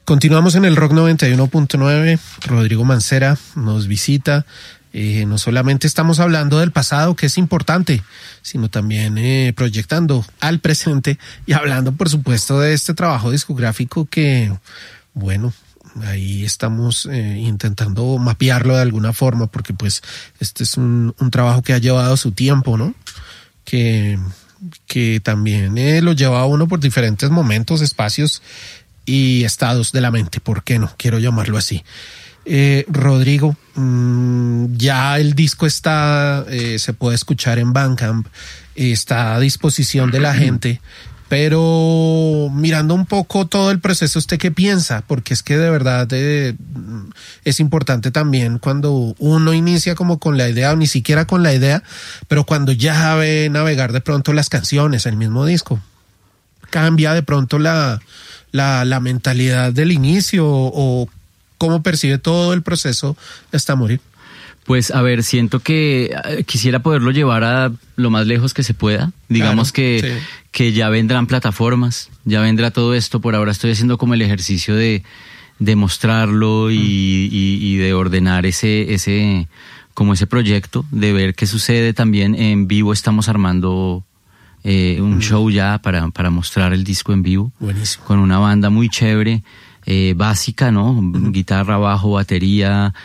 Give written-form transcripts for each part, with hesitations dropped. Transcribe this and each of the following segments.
Continuamos en el Rock 91.9. Rodrigo Mancera nos visita. No solamente estamos hablando del pasado, que es importante, sino también proyectando al presente y hablando, por supuesto, de este trabajo discográfico que, bueno, ahí estamos intentando mapearlo de alguna forma, porque pues este es un trabajo que ha llevado su tiempo, ¿no? Que también lo lleva a uno por diferentes momentos, espacios y estados de la mente, ¿por qué no? Quiero llamarlo así. Rodrigo, ya el disco está, se puede escuchar en Bandcamp, está a disposición de la gente, pero mirando un poco todo el proceso, ¿usted qué piensa? Porque es que de verdad es importante también cuando uno inicia como con la idea, o ni siquiera con la idea, pero cuando ya ve navegar de pronto las canciones, el mismo disco, cambia de pronto la mentalidad del inicio o cómo percibe todo el proceso hasta morir. Pues a ver, siento que quisiera poderlo llevar a lo más lejos que se pueda. Digamos claro, que ya vendrán plataformas, ya vendrá todo esto. Por ahora estoy haciendo como el ejercicio de mostrarlo y de ordenar ese proyecto, de ver qué sucede. También en vivo estamos armando un show ya para mostrar el disco en vivo. Buenísimo. Con una banda muy chévere, básica, ¿no? Guitarra, bajo, batería.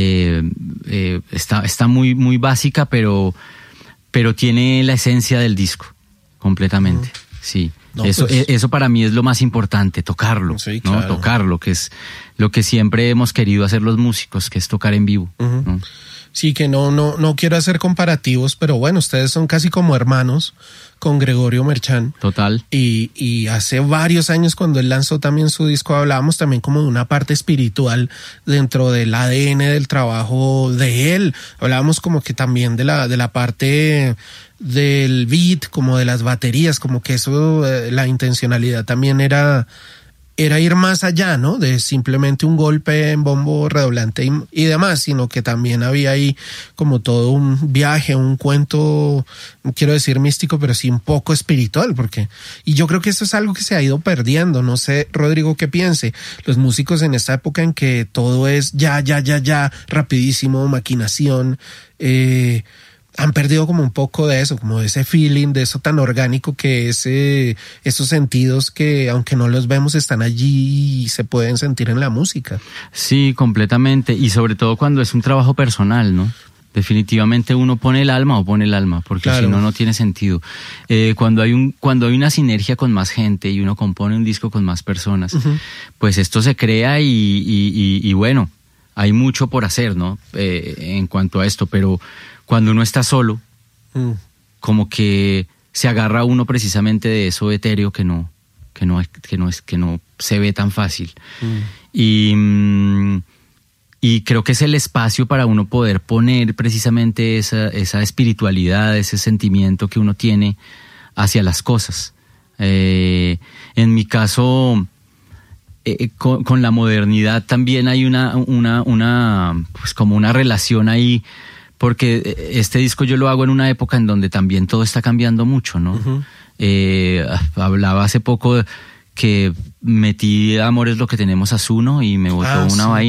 Está muy, muy básica, pero tiene la esencia del disco completamente. Sí. No, eso para mí es lo más importante, tocarlo, sí, ¿no? Claro. Tocarlo, que es lo que siempre hemos querido hacer los músicos, que es tocar en vivo, ¿no? Sí, que no quiero hacer comparativos, pero bueno, ustedes son casi como hermanos con Gregorio Merchán. Total. Y hace varios años, cuando él lanzó también su disco, hablábamos también como de una parte espiritual dentro del ADN del trabajo de él. Hablábamos como que también de la parte del beat, como de las baterías, como que eso, la intencionalidad también era ir más allá, ¿no? De simplemente un golpe en bombo redoblante y demás, sino que también había ahí como todo un viaje, un cuento, no quiero decir místico, pero sí un poco espiritual, y yo creo que eso es algo que se ha ido perdiendo. No sé, Rodrigo, qué piense. Los músicos en esta época en que todo es ya, rapidísimo, maquinación, han perdido como un poco de eso, como de ese feeling, de eso tan orgánico que es esos sentidos que aunque no los vemos están allí y se pueden sentir en la música. Sí, completamente, y sobre todo cuando es un trabajo personal, ¿no? Definitivamente uno pone el alma, porque claro, si no tiene sentido. Cuando hay una sinergia con más gente y uno compone un disco con más personas, pues esto se crea y bueno, hay mucho por hacer, ¿no? En cuanto a esto, pero cuando uno está solo, como que se agarra uno precisamente de eso etéreo que no se ve tan fácil. Y creo que es el espacio para uno poder poner precisamente esa espiritualidad, ese sentimiento que uno tiene hacia las cosas. En mi caso, con la modernidad también hay pues como una relación ahí, porque este disco yo lo hago en una época en donde también todo está cambiando mucho, ¿no? Hablaba hace poco que metí Amor es lo que tenemos a Zuno y me botó una vaina.